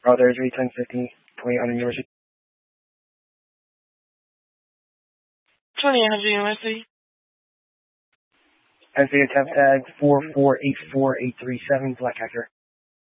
there's 1050, 2800 University. 2800 University. NCA temp tag 4484837, Black Actor.